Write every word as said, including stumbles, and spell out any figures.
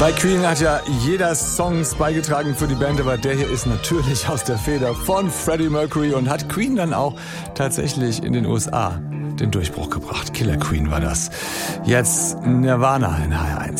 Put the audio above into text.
Bei Queen hat ja jeder Songs beigetragen für die Band, aber der hier ist natürlich aus der Feder von Freddie Mercury und hat Queen dann auch tatsächlich in den U S A den Durchbruch gebracht. Killer Queen war das. Jetzt Nirvana in H R eins.